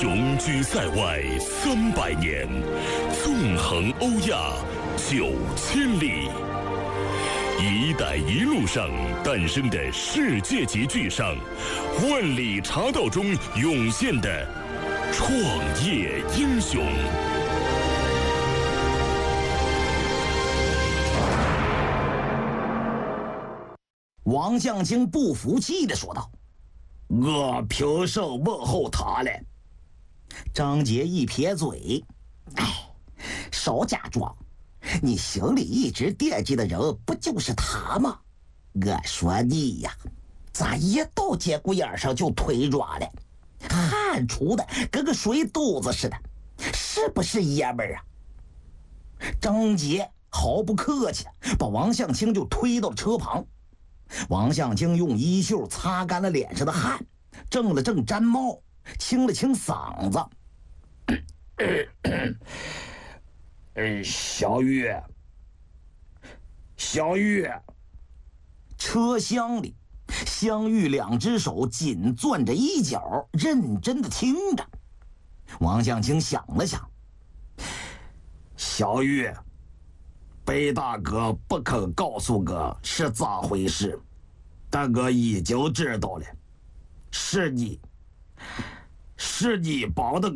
雄居塞外300年，纵横欧亚9000里。“一带一路”上诞生的世界级巨商，万里茶道中涌现的创业英雄。 王向清不服气地说道：“ 我凭什么问候他嘞？” 张杰一撇嘴：“哎，少假装，你心里一直惦记的人不就是他吗？我说你呀，咋一到节骨眼上就腿软了，汗出的跟个水肚子似的，是不是爷们儿啊？”张杰毫不客气的把王向清就推到了车旁。王向清用衣袖擦干了脸上的汗，正了正毡帽，清了清嗓子：“ 小玉。” 车厢里，香玉2只手紧攥着衣角，认真的听着。王向清想了想：“ 小玉，贝大哥不肯告诉我是咋回事，但我已经知道了，是你帮的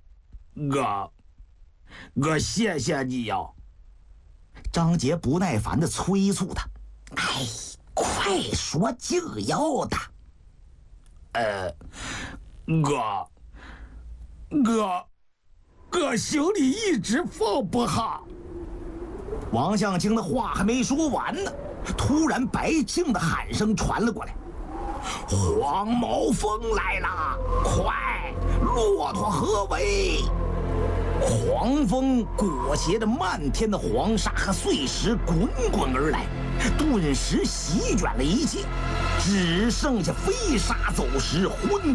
我谢谢你呀。” 张杰不耐烦地催促他：“哎，快说就要的。” 我心里一直放不下。 王向清的话还没说完呢，突然白庆的喊声传了过来：“ 黄毛峰来了，快，骆驼合围！” 黄蜂裹挟着漫天的黄沙和碎石滚滚而来，顿时席卷了一切，只剩下飞沙走石、昏